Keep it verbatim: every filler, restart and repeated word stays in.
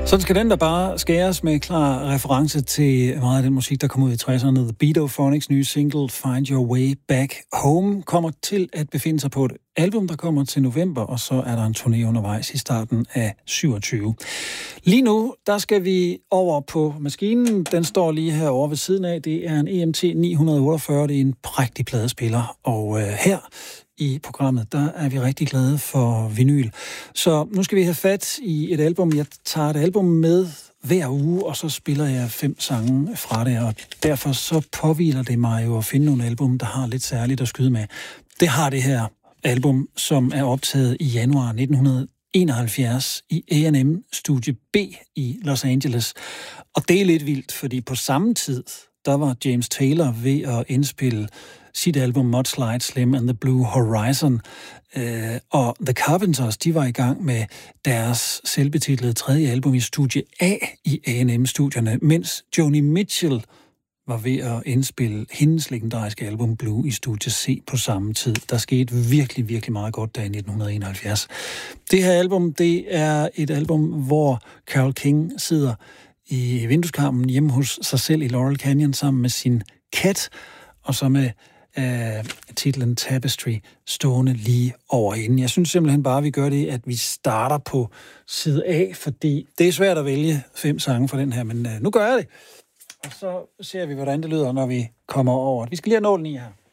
Sådan skal den der bare skæres med klar reference til meget af den musik, der kom ud i tresserne. The Beatophonics nye single Find Your Way Back Home kommer til at befinde sig på et album, der kommer til november, og så er der en turné undervejs i starten af syvogtyve. Lige nu, der skal vi over på maskinen. Den står lige herovre ved siden af. Det er en E M T ni otteogfyrre. Det er en prægtig pladespiller, og øh, her i programmet, der er vi rigtig glade for vinyl. Så nu skal vi have fat i et album. Jeg tager et album med hver uge, og så spiller jeg fem sange fra det, og derfor så påhviler det mig jo at finde nogle album, der har lidt særligt at skyde med. Det har det her album, som er optaget i januar nitten enoghalvfjerds i A and M Studie B i Los Angeles. Og det er lidt vildt, fordi på samme tid, der var James Taylor ved at indspille sit album Mudslide Slim and the Blue Horizon. Øh, og The Carpenters, de var i gang med deres selvbetitlede tredje album i Studie A i A and M-studierne, mens Joni Mitchell var ved at indspille hendes legendariske album Blue i Studie C på samme tid. Der skete virkelig, virkelig meget godt der i nitten enoghalvfjerds. Det her album, det er et album, hvor Carole King sidder i vindueskarmen hjemme hos sig selv i Laurel Canyon sammen med sin kat, og så med øh, titlen Tapestry stående lige over hende. Jeg synes simpelthen bare, at vi gør det, at vi starter på side A, fordi det er svært at vælge fem sange for den her, men øh, nu gør jeg det. Og så ser vi, hvordan det lyder, når vi kommer over. Vi skal lige have nålen i her.